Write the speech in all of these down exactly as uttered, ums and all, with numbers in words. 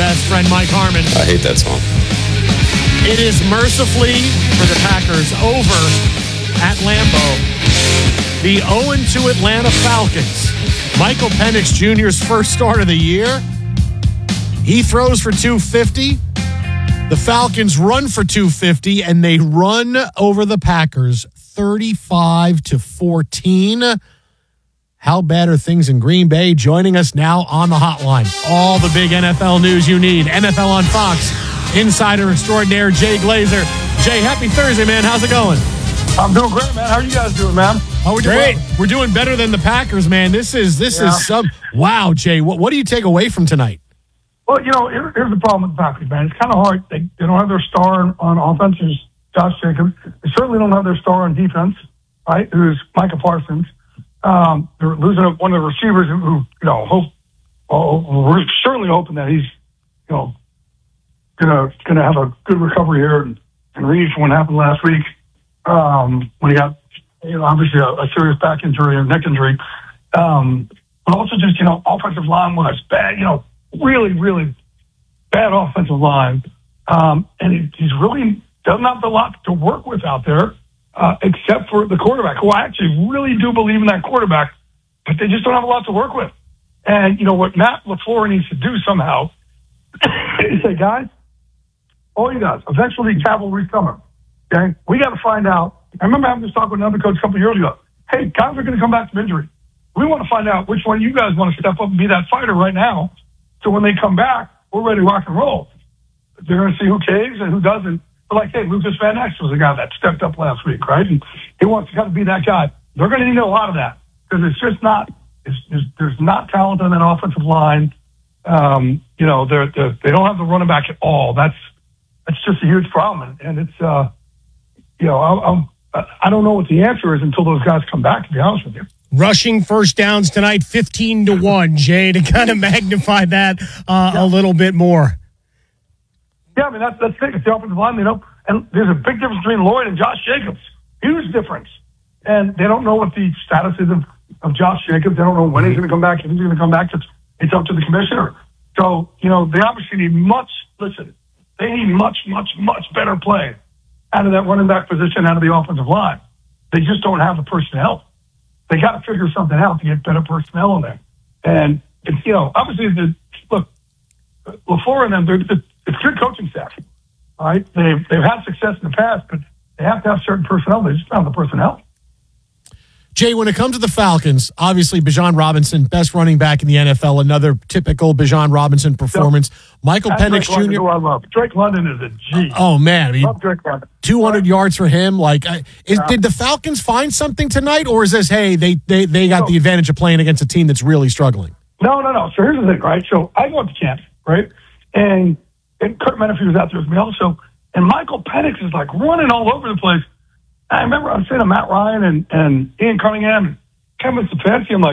best friend Mike Harmon. I hate that song. It is mercifully for the Packers over at Lambeau. The oh and two Atlanta Falcons. Michael Penix Junior's first start of the year. He throws for two fifty. The Falcons run for two fifty, and they run over the Packers thirty-five to fourteen. How bad are things in Green Bay? Joining us now on the hotline. All the big N F L news you need. N F L on Fox. Insider extraordinaire Jay Glazer. Jay, happy Thursday, man. How's it going? I'm doing great, man. How are you guys doing, man? Oh, we're great. Doing, we're doing better than the Packers, man. This is this yeah. is some wow, Jay. What what do you take away from tonight? Well, you know, here, here's the problem with the Packers, man. It's kind of hard. They, they don't have their star on, on offense, who's Josh Jacobs. They certainly don't have their star on defense, right? Who's Micah Parsons. Um, they're losing one of the receivers who, who you know, hope. Oh, we're certainly hoping that he's, you know, gonna gonna have a good recovery here and, and read from what happened last week um, when he got, you know, obviously a, a serious back injury or neck injury. Um, but also just, you know, offensive line was bad, you know, really, really bad offensive line. Um, and he, he's really doesn't have a lot to work with out there. Uh, except for the quarterback, who I actually really do believe in that quarterback, but they just don't have a lot to work with. And, you know, what Matt LaFleur needs to do somehow is say, guys, all you guys, eventually cavalry's coming. Okay? We got to find out. I remember having this talk with another coach a couple of years ago. Hey, guys are going to come back from injury. We want to find out which one of you guys want to step up and be that fighter right now. So when they come back, we're ready to rock and roll. They're going to see who caves and who doesn't. But like, hey, Lucas Van Ness was the guy that stepped up last week, right? And he wants to kind of be that guy. They're going to need a lot of that because it's just not, it's, it's, there's not talent on that offensive line. Um, you know, they're, they're, they don't have the running back at all. That's, that's just a huge problem. And it's, uh, you know, I, I'm, I don't know what the answer is until those guys come back, to be honest with you. Rushing first downs tonight, fifteen to one, Jay, to kind of magnify that uh, yeah. a little bit more. Yeah, I mean, that's, that's the thing. It's the offensive line, you know, and there's a big difference between Lloyd and Josh Jacobs. Huge difference. And they don't know what the status is of, of Josh Jacobs. They don't know when he's going to come back, if he's going to come back. It's, it's up to the commissioner. So, you know, they obviously need much, listen, they need much, much, much better play out of that running back position, out of the offensive line. They just don't have the personnel. They got to figure something out to get better personnel in there. And it's, you know, obviously, the, look, LaFleur and them, they're, they're it's good coaching staff, all right? They've, they've had success in the past, but they have to have certain personnel. They just don't have the personnel. Jay, when it comes to the Falcons, obviously Bijan Robinson, best running back in the N F L, another typical Bijan Robinson performance. Yep. Michael That's Penix Drake London, Junior who I love. Drake London is a G. Oh, man. I mean, love Drake London. two hundred yards for him. Like, is, yeah. Did the Falcons find something tonight, or is this, hey, they, they, they got so, the advantage of playing against a team that's really struggling? No, no, no. So here's the thing, right? So I went to camp, right? And And Kurt Menefee was out there with me also. And Michael Penix is like running all over the place. I remember I was saying to Matt Ryan and, and Ian Cunningham and Kevin Stefanski, I'm like,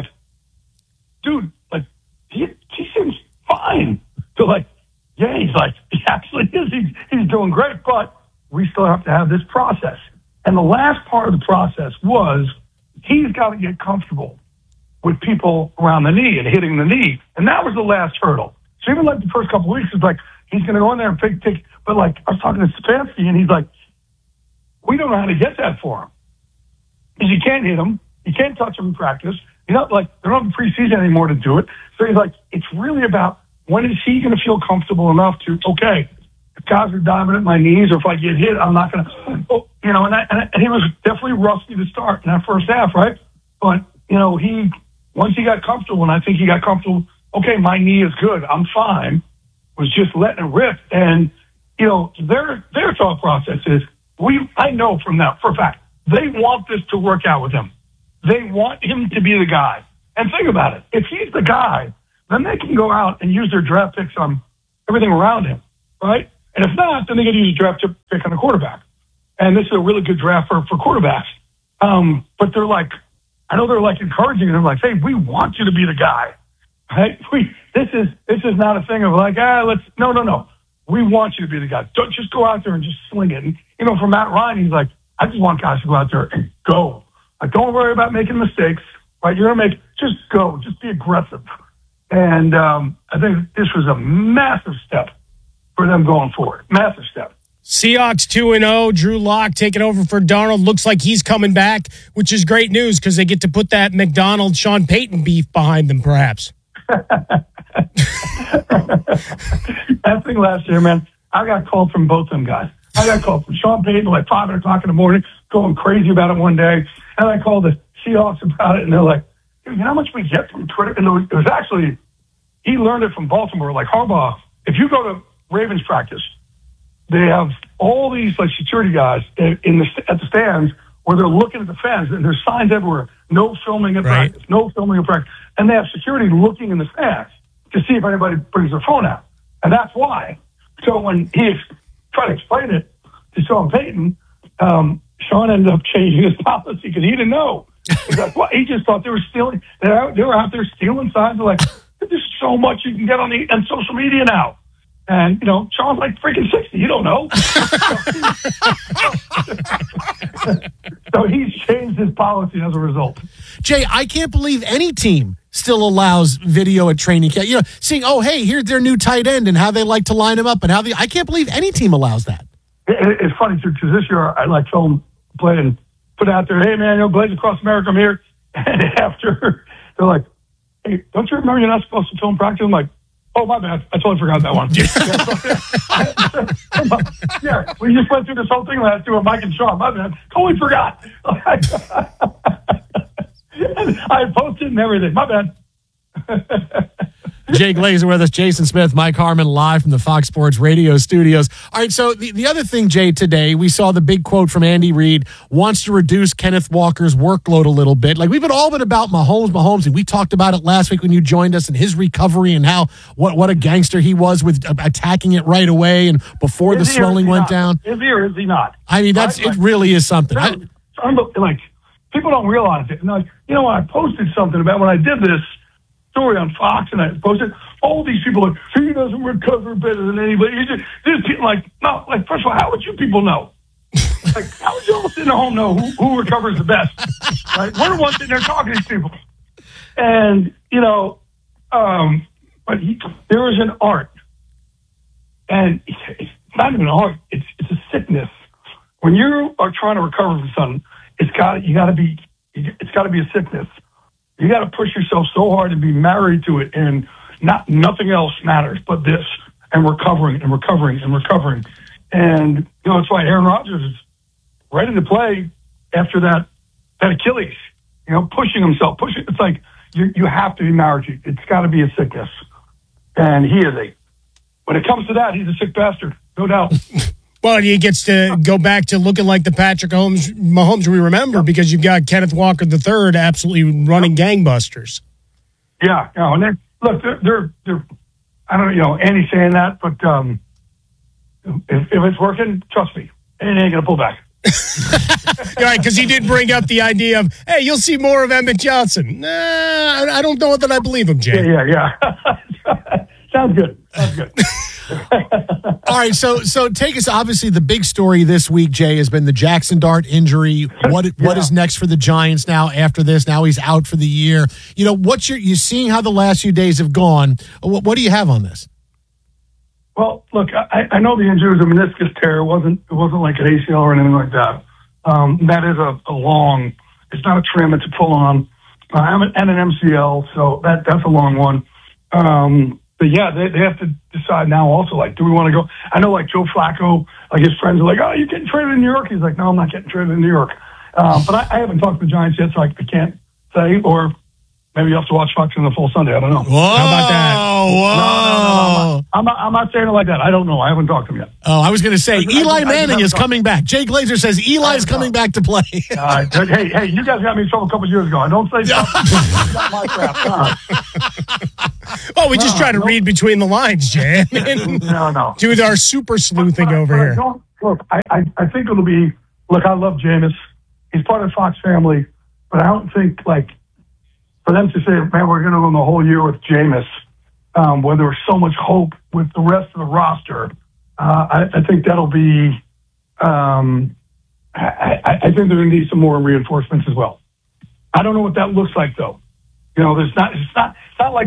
dude, like, he, he seems fine. So like, yeah, he's like, he actually is. He's, he's doing great, but we still have to have this process. And the last part of the process was he's got to get comfortable with people around the knee and hitting the knee. And that was the last hurdle. So even like the first couple of weeks, it's like, he's going to go in there and pick, pick. But like, I was talking to Stefanski, and he's like, we don't know how to get that for him. Because you can't hit him. You can't touch him in practice. You know, like, they don't have preseason anymore to do it. So he's like, it's really about when is he going to feel comfortable enough to, okay, if guys are diving at my knees or if I get hit, I'm not going to, oh, you know, and, I, and, I, and he was definitely rusty to start in that first half, right? But, you know, he, once he got comfortable, and I think he got comfortable, okay, my knee is good, I'm fine, was just letting it rip. And, you know, their their thought process is, we, I know from that, for a fact, they want this to work out with him. They want him to be the guy. And think about it. If he's the guy, then they can go out and use their draft picks on everything around him, right? And if not, then they get to use a draft pick on a quarterback. And this is a really good draft for, for quarterbacks. Um, but they're like, I know they're like encouraging him, like, hey, we want you to be the guy. Right? We, this is this is not a thing of like, ah, let's, no, no, no. We want you to be the guy. Don't just go out there and just sling it. And, you know, for Matt Ryan, he's like, I just want guys to go out there and go. Like, don't worry about making mistakes, right? You're going to make, just go. Just be aggressive. And um, I think this was a massive step for them going forward. Massive step. Seahawks two and oh. Drew Lock taking over for Darnold. Looks like he's coming back, which is great news because they get to put that McDonald Sean Payton beef behind them, perhaps. That thing last year, man, I got called from both them guys. I got called from Sean Payton like five o'clock in the morning, going crazy about it one day. And I called the Seahawks about it, and they're like, you know how much we get from Twitter? And it was, it was actually, he learned it from Baltimore. Like Harbaugh, if you go to Ravens practice, they have all these like security guys in the at the stands where they're looking at the fans, and there's signs everywhere. No filming at right. practice. No filming at practice. And they have security looking in the stands to see if anybody brings their phone out. And that's why. So when he tried to explain it to Sean Payton, um, Sean ended up changing his policy because he didn't know. He's like, well, he just thought they were stealing. They were, they were out there stealing signs. They're like, there's so much you can get on the on social media now. And, you know, Sean's like freaking sixty. You don't know. So he's changed his policy as a result. Jay, I can't believe any team still allows video at training camp. You know, seeing, oh, hey, here's their new tight end and how they like to line him up and how they, I can't believe any team allows that. It, it's funny, too, because this year I like film play and put out there, hey, man, you know, Blades Across America, I'm here. And after, they're like, hey, don't you remember you're not supposed to film practice? I'm like, oh, my bad. I totally forgot that one. Yeah, we just went through this whole thing last year with Mike and Sean. My bad. Totally forgot. I posted and everything. My bad. Jay Glazer with us, Jason Smith, Mike Harmon, live from the Fox Sports Radio studios. All right, so the, the other thing, Jay, today, we saw the big quote from Andy Reid, wants to reduce Kenneth Walker's workload a little bit. Like, we've been all been about Mahomes, Mahomes, and we talked about it last week when you joined us and his recovery and how, what, what a gangster he was with attacking it right away and before is the swelling went not? down. Is he or is he not? I mean, that's right? It really is something. I, like, people don't realize it. And like, you know, when I posted something about when I did this story on Fox and I posted, all these people are like, he doesn't recover better than anybody. Just, this people like, no, like, first of all, how would you people know? Like, how would you all sitting at home know who, who recovers the best? Right? We're the ones sitting there talking to these people. And, you know, um, but he, there is an art. And it's, it's not even an art, it's, it's a sickness. When you are trying to recover from something, it's got, you got to be, it's got to be a sickness. You got to push yourself so hard and be married to it, and not nothing else matters but this, and recovering and recovering and recovering. And you know, it's why Aaron Rodgers is ready to play after that that Achilles. You know, pushing himself, pushing. It's like you you have to be married to it. It's got to be a sickness, and he is a. When it comes to that, he's a sick bastard, no doubt. Well, he gets to go back to looking like the Patrick Mahomes, Mahomes we remember, because you've got Kenneth Walker the third absolutely running gangbusters. Yeah, you know, and they're, look, they're, they're, they're, I don't know, you know, Andy's saying that, but um, if, if it's working, trust me, Andy ain't going to pull back. Right, because he did bring up the idea of, hey, you'll see more of Emmett Johnson. Nah, I don't know that I believe him, Jay. Yeah, yeah, yeah. Sounds good. Sounds good. All right, so so take us. Obviously, the big story this week, Jay, has been the Jackson Dart injury. What yeah. what is next for the Giants now? After this, now he's out for the year. You know, what's your you seeing how the last few days have gone? What, what do you have on this? Well, look, I, I know the injury was a meniscus tear. It wasn't it wasn't like an A C L or anything like that. Um, that is a, a long. It's not a trim. It's a full on, uh, and an M C L. So that that's a long one. Um, But yeah, they, they have to decide now also, like, do we want to go? I know, like, Joe Flacco, like, his friends are like, oh, you're getting traded in New York. He's like, no, I'm not getting traded in New York. Um, but I, I haven't talked to the Giants yet, so I, I can't say. Or maybe you have to watch Fox in the full Sunday. I don't know. Whoa, How about that? Whoa. No, no, no, no, I'm, not, I'm not saying it like that. I don't know. I haven't talked to him yet. Oh, I was going to say, I, Eli I, I, Manning I is coming back. Jay Glazer says Eli's coming back to play. uh, hey, hey, you guys got me in trouble a couple years ago. I don't say something. Not my crap. Uh, Well, we just no, try to no. read between the lines, Jay. I mean, no, no. Do our super sleuthing but, but, over but here. I don't, look, I, I, I think it'll be, look, I love Jameis. He's part of the Fox family, but I don't think, like, for them to say, man, we're going to go the whole year with Jameis, um, where there was so much hope with the rest of the roster, uh, I, I think that'll be, um, I, I, I think they're going to need some more reinforcements as well. I don't know what that looks like, though. You know, there's not, it's not, it's not like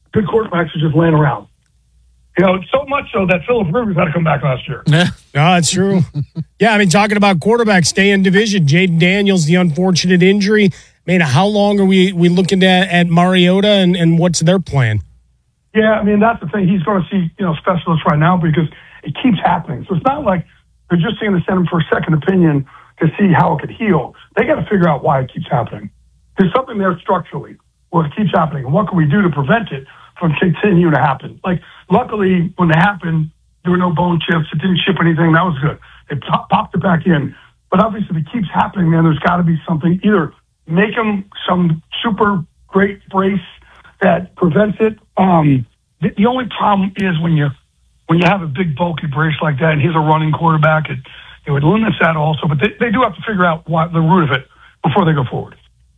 good quarterbacks are just laying around. You know, so much so that Phillip Rivers had to come back last year. Yeah, no, it's true. Yeah, I mean, talking about quarterbacks, stay in division. Jaden Daniels, the unfortunate injury. I mean, how long are we we looking at, at Mariota, and, and what's their plan? Yeah, I mean, that's the thing. He's going to see, you know, specialists right now because it keeps happening. So it's not like they're just going to send him for a second opinion to see how it could heal. They got to figure out why it keeps happening. There's something there structurally where it keeps happening. And what can we do to prevent it from continuing to happen? Like, luckily, when it happened, there were no bone chips. It didn't chip anything. That was good. They pop, popped it back in. But obviously, if it keeps happening, man, there's got to be something. Either make him some super great brace that prevents it. Um, the, the only problem is when you when you have a big, bulky brace like that, and he's a running quarterback, it, it would limit that also. But they, they do have to figure out what the root of it before they go forward.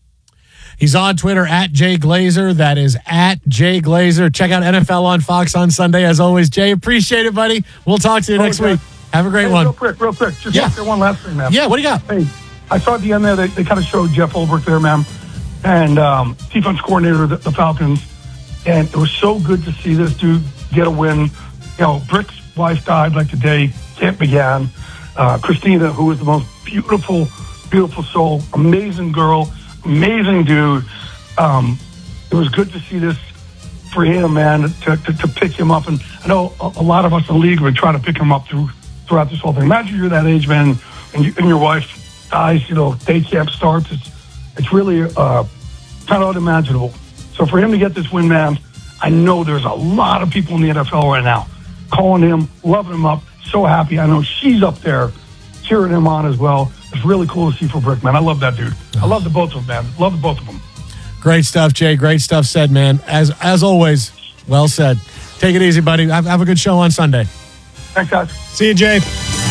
He's on Twitter at Jay Glazer. That is at Jay Glazer. Check out N F L on Fox on Sunday. As always, Jay, appreciate it, buddy. We'll talk to you oh, next yeah. week. Have a great hey, one. Real quick, real quick. Just yeah. one last thing, man. Yeah, what do you got? Hey, I saw at the end there, they, they kind of showed Jeff Ulbrich there, man, and um, defense coordinator of the, the Falcons. And it was so good to see this dude get a win. You know, Brick's wife died like the day it began. Uh, Christina, who was the most beautiful, beautiful soul, amazing girl, amazing dude. Um, it was good to see this for him, man, to, to, to pick him up. And I know a, a lot of us in the league have been trying to pick him up through throughout this whole thing. Imagine you're that age, man, and, you, and your wife dies, you know, day camp starts. It's, it's really uh, kind of unimaginable. So for him to get this win, man, I know there's a lot of people in the N F L right now calling him, loving him up, so happy. I know she's up there cheering him on as well. It's really cool to see for Brick, man. I love that dude. I love the both of them, man. Love the both of them. Great stuff, Jay. Great stuff said, man. As as always, well said. Take it easy, buddy. Have, have a good show on Sunday. Thanks, guys. See you, Jay.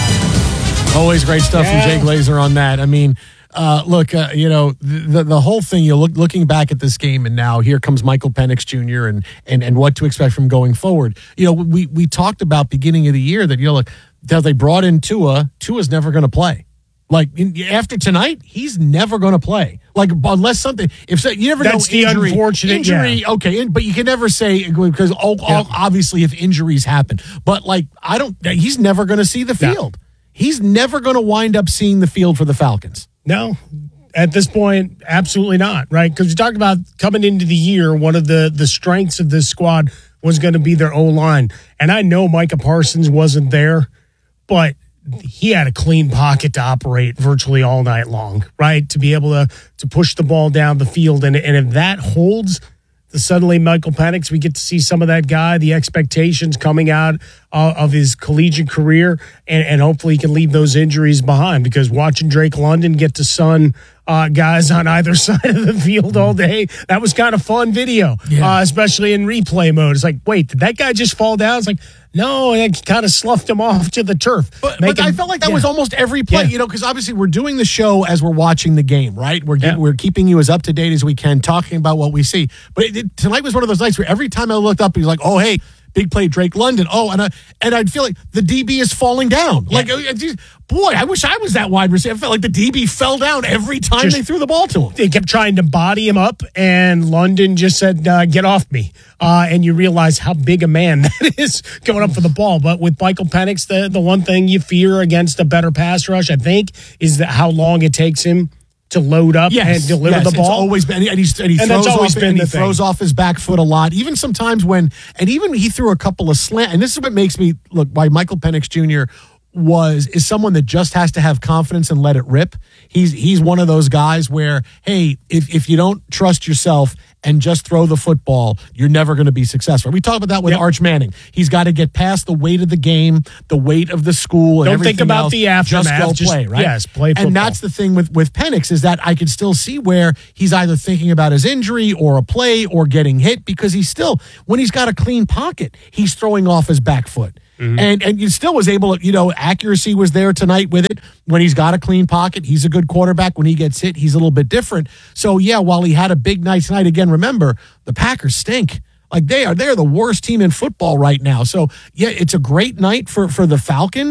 Always great stuff yeah. from Jay Glazer on that. I mean, uh, look, uh, you know, the the whole thing, you look looking back at this game, and now here comes Michael Penix Junior and and and what to expect from going forward. You know, we we talked about beginning of the year that, you know, look, that they brought in Tua. Tua's never going to play. Like, in, after tonight, he's never going to play. Like, unless something, if so, you never That's know. That's the injury, unfortunate. Injury, yeah. okay, but you can never say, because oh, yeah. obviously if injuries happen. But, like, I don't, he's never going to see the field. Yeah. He's never going to wind up seeing the field for the Falcons. No, at this point, absolutely not, right? Because we talked about coming into the year, one of the, the strengths of this squad was going to be their O-line. And I know Micah Parsons wasn't there, but he had a clean pocket to operate virtually all night long, right? To be able to to push the ball down the field. And, and if that holds, the suddenly Michael Penix, we get to see some of that guy, the expectations coming out uh, of his collegiate career, and, and hopefully he can leave those injuries behind, because watching Drake London get to sun uh, guys on either side of the field all day, that was kind of fun video, yeah. uh, especially in replay mode. It's like, wait, did that guy just fall down? It's like, no, it kind of sloughed him off to the turf. But, but I felt like that yeah. was almost every play, yeah. you know, because obviously we're doing the show as we're watching the game, right? We're getting, yeah. we're keeping you as up to date as we can, talking about what we see. But it, it, tonight was one of those nights where every time I looked up, he was like, oh, hey, big play Drake London. Oh, and I, and I'd feel like the D B is falling down. Yeah. Like, I just, boy, I wish I was that wide receiver. I felt like the D B fell down every time just, they threw the ball to him. They kept trying to body him up, and London just said, uh, get off me. Uh, and you realize how big a man that is going up for the ball. But with Michael Penix, the, the one thing you fear against a better pass rush, I think, is that how long it takes him to load up yes, and deliver yes, the ball. It's always been, and, he's, and he, and throws, always off, been and he thing. throws off his back foot a lot. Even sometimes when, and even he threw a couple of slant, and this is what makes me, look, why Michael Penix Junior was, is someone that just has to have confidence and let it rip. He's he's one of those guys where, hey, if, if you don't trust yourself and just throw the football, you're never going to be successful. We talk about that with yep. Arch Manning. He's got to get past the weight of the game, the weight of the school, and don't everything think about else. the aftermath. Just go just, play, right? Yes, play football. And that's the thing with, with Penix, is that I could still see where he's either thinking about his injury or a play or getting hit, because he's still, when he's got a clean pocket, he's throwing off his back foot. Mm-hmm. And and you still was able to, you know, accuracy was there tonight with it. When he's got a clean pocket, he's a good quarterback. When he gets hit, he's a little bit different. So, yeah, while he had a big night tonight, again, remember, the Packers stink. Like, they are, they're the worst team in football right now. So, yeah, it's a great night for, for the Falcons.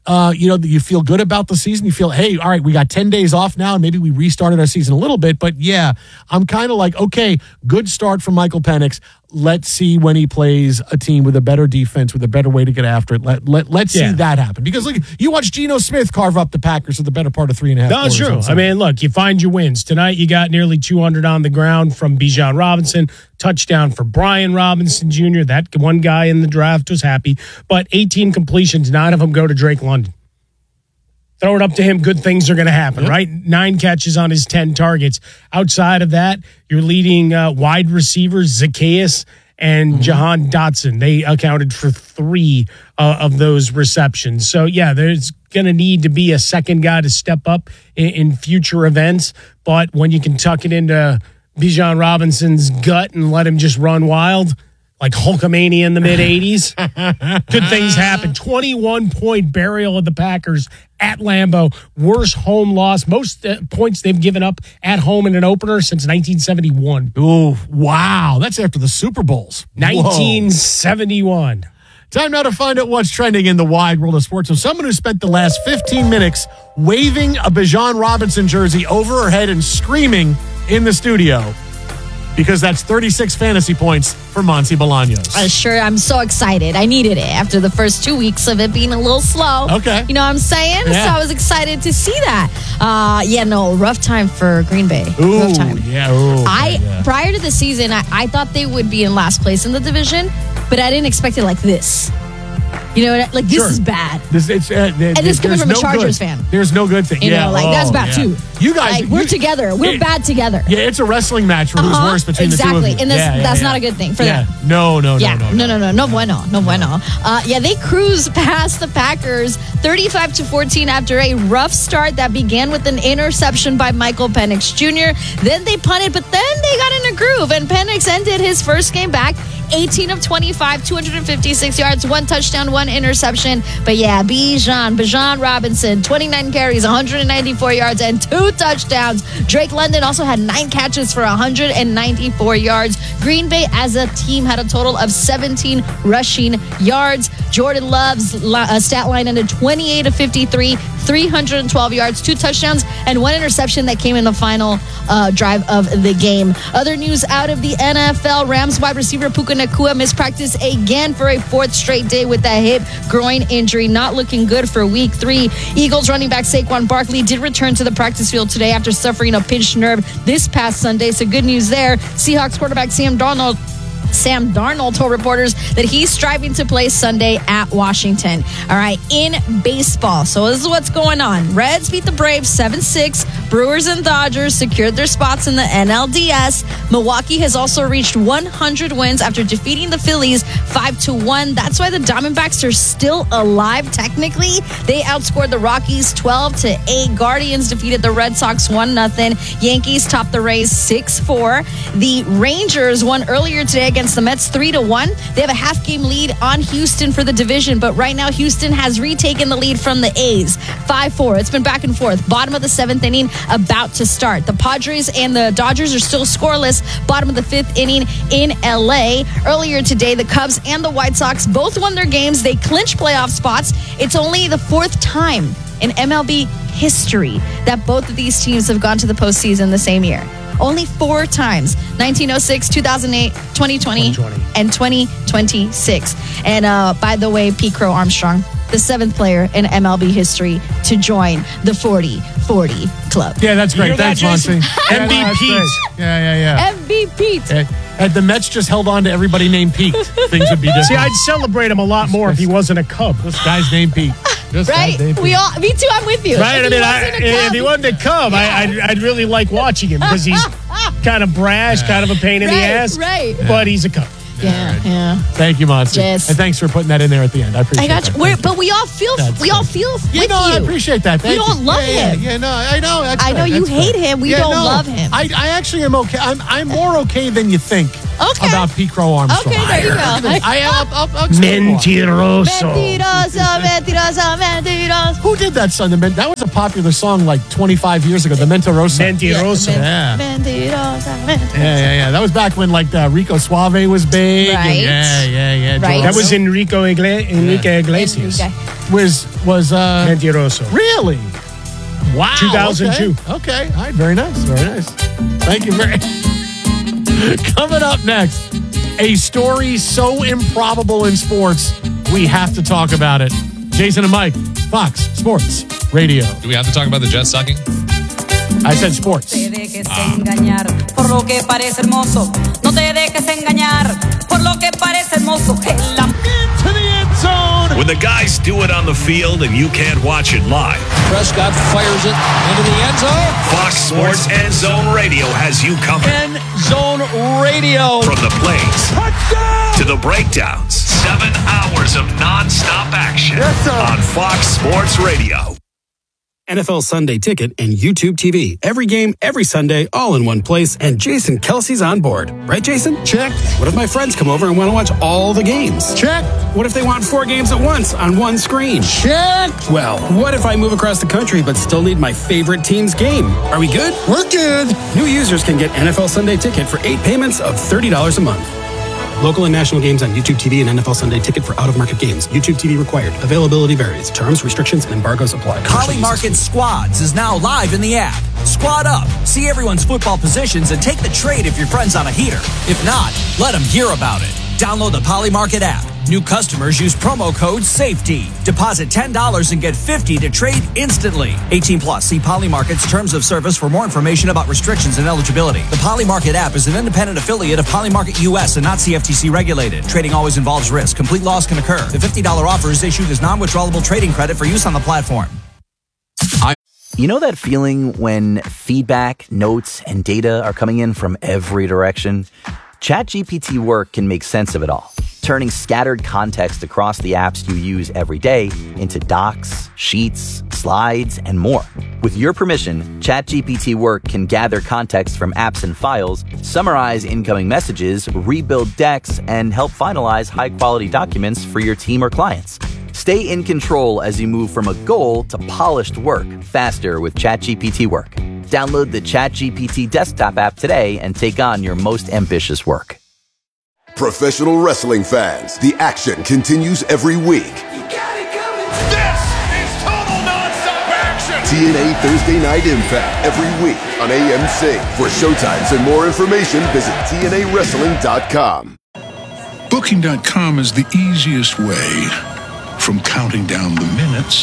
uh, you know, you feel good about the season. You feel, hey, all right, we got ten days off now, and maybe we restarted our season a little bit. But yeah, I'm kind of like, okay, good start from Michael Penix. Let's see when he plays a team with a better defense, with a better way to get after it. Let, let, let's yeah. see that happen. Because look, you watch Geno Smith carve up the Packers for the better part of three and a half. That's true. I mean, look, you find your wins. Tonight you got nearly two hundred on the ground from Bijan Robinson. Touchdown for Brian Robinson Junior That one guy in the draft was happy. But eighteen completions, nine of them go to Drake London. Throw it up to him, good things are going to happen, yep. right? Nine catches on his ten targets. Outside of that, your leading uh, wide receivers, Zacchaeus and mm-hmm. Jahan Dotson. They accounted for three uh, of those receptions. So, yeah, there's going to need to be a second guy to step up in, in future events. But when you can tuck it into Bijan Robinson's gut and let him just run wild, like Hulkamania in the mid-eighties, good things happen. twenty-one point burial of the Packers at Lambeau. Worst home loss. Most uh, points they've given up at home in an opener since nineteen seventy-one. Ooh, wow. That's after the Super Bowls. nineteen seventy-one. Whoa. Time now to find out what's trending in the wide world of sports. So someone who spent the last fifteen minutes waving a Bijan Robinson jersey over her head and screaming in the studio. Because that's thirty-six fantasy points for Monty Bolaños. Uh, sure, I'm so excited. I needed it after the first two weeks of it being a little slow. Okay. You know what I'm saying? Yeah. So I was excited to see that. Uh, yeah, no, rough time for Green Bay. Ooh, rough time. yeah. Ooh, I yeah. Prior to the season, I, I thought they would be in last place in the division, but I didn't expect it like this. You know, like this sure. is bad. This, it's, uh, and this coming from no a Chargers good. fan. There's no good thing. You yeah. know, like oh, that's bad yeah. too. You guys, like, we're you, together. We're it, bad together. Yeah, it's a wrestling match for who's uh-huh. worse between exactly. the two of you. And that's, yeah, yeah, that's yeah. not a good thing for yeah. them. No, no, yeah. no, no, no, no, no, no, no bueno, no bueno. Uh, yeah, they cruised past the Packers, thirty-five to fourteen, after a rough start that began with an interception by Michael Penix Junior Then they punted, but then they got in a groove, and Penix ended his first game back. eighteen of twenty-five, two hundred fifty-six yards, one touchdown, one interception. But yeah, Bijan, Bijan Robinson, twenty-nine carries, one hundred ninety-four yards, and two touchdowns. Drake London also had nine catches for one hundred ninety-four yards. Green Bay as a team had a total of seventeen rushing yards. Jordan Love's uh, stat line ended twenty-eight of fifty-three, three hundred twelve yards, two touchdowns, and one interception that came in the final uh, drive of the game. Other news out of the N F L, Rams wide receiver Puka Nacua mispracticed again for a fourth straight day with that hip groin injury. Not looking good for week three. Eagles running back Saquon Barkley did return to the practice field today after suffering a pinched nerve this past Sunday. So good news there. Seahawks quarterback Sam Darnold Sam Darnold told reporters that he's striving to play Sunday at Washington. All right, in baseball. So this is what's going on. Reds beat the Braves seven six. Brewers and Dodgers secured their spots in the N L D S. Milwaukee has also reached one hundred wins after defeating the Phillies five to one. That's why the Diamondbacks are still alive technically. They outscored the Rockies twelve to eight. Guardians defeated the Red Sox one nothing. Yankees topped the Rays six four. The Rangers won earlier today against the Mets three to one. They have a half game lead on Houston for the division, but right now Houston has retaken the lead from the A's five four. It's been back and forth. Bottom of the seventh inning about to start. The Padres and the Dodgers are still scoreless. Bottom of the fifth inning in L A. Earlier today, the Cubs and the White Sox both won their games. They clinched playoff spots. It's only the fourth time in M L B history that both of these teams have gone to the postseason the same year. Only four times, nineteen oh six, two thousand eight, twenty twenty, twenty twenty. And twenty twenty-six. And uh, by the way, Pete Crow Armstrong, the seventh player in M L B history to join the forty forty club. Yeah, that's great. Thanks, Monty. M V P. Yeah, yeah, yeah. M V P. Yeah. Had the Mets just held on to everybody named Pete, things would be different. See, I'd celebrate him a lot more if he wasn't a Cub. This guy's named Pete. This right? named We Pete. all, me too, I'm with you. Right? If I mean, he I, wasn't a Cub, if he wasn't a Cub, yeah. I, I'd, I'd really like watching him because he's kind of brash, kind of a pain in right, the ass. Right. But he's a Cub. Yeah, right. yeah. Thank you, Monty. Yes. And thanks for putting that in there at the end. I appreciate I got that. you. We're, but we all feel, That's we all good. feel You with know, I you. appreciate that. Thank We you. don't love yeah, him. Yeah, yeah, no, I know. That's I know fair. you That's hate fair. him. We yeah, don't no, love him. I, I actually am okay. I'm, I'm more okay than you think Okay. about Pete Crow Armstrong. Okay, there you go. I am. I'll, I'll, I'll explain why. Mentiroso. Mentiroso, mentiroso, mentiroso. Who did that song? The Men- That was a popular song like twenty-five years ago. The Mentiroso. Mentiroso. Yeah. Mentiroso, mentiroso. Yeah, yeah, yeah. That was back when like uh, Rico Suave was big. and- Right. yeah, yeah, yeah. Right. That was Enrico Igle- Enrique Iglesias. Enrique. Was was uh Mentiroso. really? Wow. two thousand two. Okay. okay. All right. Very nice. Very nice. Thank you very. Coming up next, a story so improbable in sports, we have to talk about it. Jason and Mike, Fox Sports Radio. Do we have to talk about the Jets sucking? I said sports. No te dejes engañar por lo que parece hermoso. No te dejes engañar por lo que parece hermoso. El am- Into the end zone. When the guys do it on the field and you can't watch it live, Prescott fires it into the end zone. Fox Sports End Zone Radio has you covered. End zone radio. From the plays to the breakdowns, seven hours of nonstop action on Fox Sports Radio. N F L Sunday Ticket and YouTube T V. Every game, every Sunday, all in one place, and Jason Kelsey's on board. Right, Jason? Check. What if my friends come over and want to watch all the games? Check. What if they want four games at once on one screen? Check. Well, what if I move across the country but still need my favorite team's game? Are we good? We're good. New users can get N F L Sunday Ticket for eight payments of thirty dollars a month. Local and national games on YouTube T V and N F L Sunday Ticket for out-of-market games. YouTube T V required. Availability varies. Terms, restrictions, and embargoes apply. Poly Market Squads is now live in the app. Squad up, see everyone's football positions, and take the trade if your friend's on a heater. If not, let them hear about it. Download the Poly Market app. New customers use promo code SAFETY. Deposit ten dollars and get fifty dollars to trade instantly. eighteen plus. See Poly Market's terms of service for more information about restrictions and eligibility. The Poly Market app is an independent affiliate of Poly Market U S and not C F T C regulated. Trading always involves risk. Complete loss can occur. The fifty dollars offer is issued as non-withdrawable trading credit for use on the platform. You know that feeling when feedback, notes, and data are coming in from every direction? ChatGPT Work can make sense of it all, turning scattered context across the apps you use every day into docs, sheets, slides, and more. With your permission, ChatGPT Work can gather context from apps and files, summarize incoming messages, rebuild decks, and help finalize high-quality documents for your team or clients. Stay in control as you move from a goal to polished work faster with ChatGPT Work. Download the ChatGPT desktop app today and take on your most ambitious work. Professional wrestling fans, the action continues every week. This is total nonstop action. T N A Thursday Night Impact every week on A M C. For showtimes and more information, visit T N A wrestling dot com. Booking dot com is the easiest way from counting down the minutes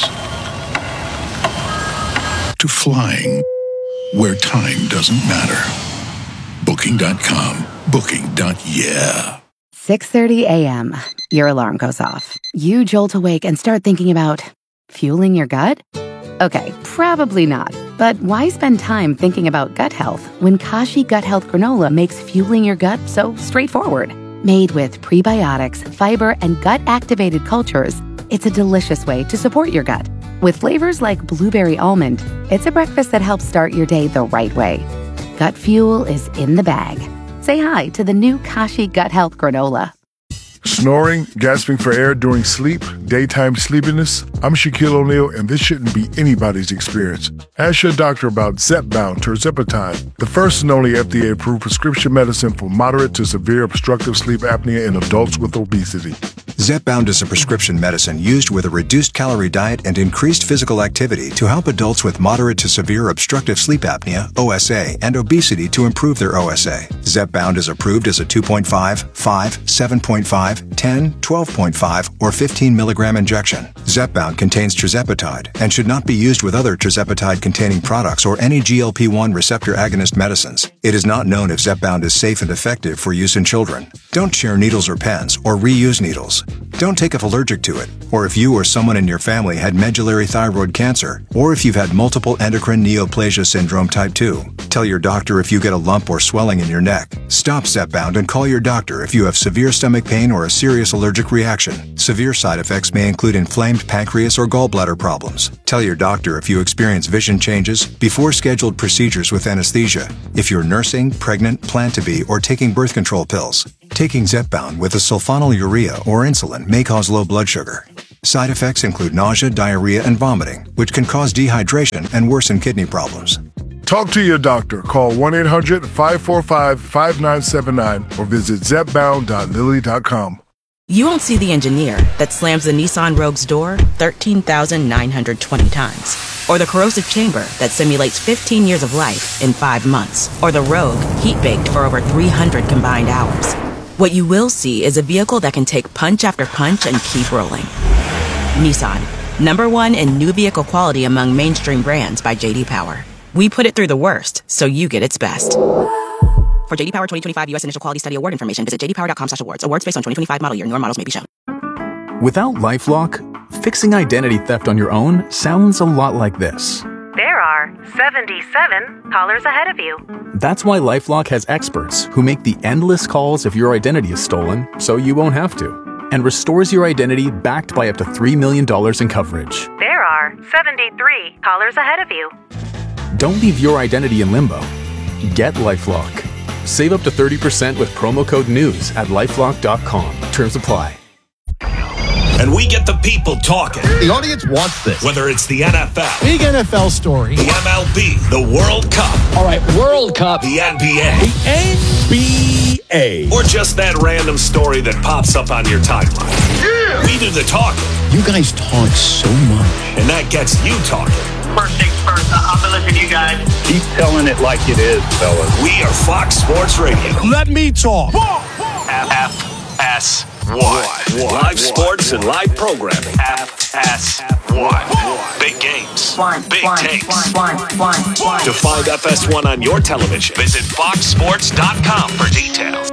to flying where time doesn't matter. Booking dot com. Booking. Yeah. six thirty a.m. Your alarm goes off. You jolt awake and start thinking about fueling your gut? Okay, probably not. But why spend time thinking about gut health when Kashi Gut Health Granola makes fueling your gut so straightforward? Made with prebiotics, fiber, and gut-activated cultures, it's a delicious way to support your gut. With flavors like blueberry almond, it's a breakfast that helps start your day the right way. Gut fuel is in the bag. Say hi to the new Kashi Gut Health Granola. Snoring, gasping for air during sleep, daytime sleepiness. I'm Shaquille O'Neal, and this shouldn't be anybody's experience. Ask your doctor about Zepbound Tirzepatide, the first and only F D A-approved prescription medicine for moderate to severe obstructive sleep apnea in adults with obesity. Zepbound is a prescription medicine used with a reduced calorie diet and increased physical activity to help adults with moderate to severe obstructive sleep apnea, O S A, and obesity to improve their O S A. Zepbound is approved as a two point five, five, seven point five, ten, twelve point five, or fifteen milligram injection. Zepbound contains tirzepatide and should not be used with other tirzepatide-containing products or any G L P one receptor agonist medicines. It is not known if Zepbound is safe and effective for use in children. Don't share needles or pens or reuse needles. Don't take if allergic to it, or if you or someone in your family had medullary thyroid cancer, or if you've had multiple endocrine neoplasia syndrome type two. Tell your doctor if you get a lump or swelling in your neck. Stop Zepbound and call your doctor if you have severe stomach pain or or a serious allergic reaction. Severe side effects may include inflamed pancreas or gallbladder problems. Tell your doctor if you experience vision changes before scheduled procedures with anesthesia, if you're nursing, pregnant, plan to be, or taking birth control pills. Taking Zepbound with a sulfonylurea or insulin may cause low blood sugar. Side effects include nausea, diarrhea, and vomiting, which can cause dehydration and worsen kidney problems. Talk to your doctor. Call one eight hundred five four five five nine seven nine or visit zepbound dot lilly dot com. You won't see the engineer that slams the Nissan Rogue's door thirteen thousand nine hundred twenty times, or the corrosive chamber that simulates fifteen years of life in five months, or the Rogue heat-baked for over three hundred combined hours. What you will see is a vehicle that can take punch after punch and keep rolling. Nissan, number one in new vehicle quality among mainstream brands by J D Power. We put it through the worst, so you get its best. For J D Power twenty twenty-five U S Initial Quality Study Award information, visit j d power dot com slash awards. Awards based on twenty twenty-five model year. Newer models may be shown. Without LifeLock, fixing identity theft on your own sounds a lot like this. There are seventy-seven callers ahead of you. That's why LifeLock has experts who make the endless calls if your identity is stolen, so you won't have to, and restores your identity backed by up to three million dollars in coverage. There are seventy-three callers ahead of you. Don't leave your identity in limbo. Get LifeLock. Save up to thirty percent with promo code NEWS at lifelock dot com. Terms apply. And we get the people talking. The audience wants this. Whether it's the N F L, big N F L story, the M L B, the World Cup. All right, World Cup. The N B A. The N B A. Or just that random story that pops up on your timeline. Yeah. We do the talking. You guys talk so much. And that gets you talking. First things first, I'm gonna listen to you guys. Keep telling it like it is, fellas. We are Fox Sports Radio. Let me talk. F S one. Live sports and live programming. F S one. Big games. Big takes. To find F S one on your television, visit fox sports dot com for details.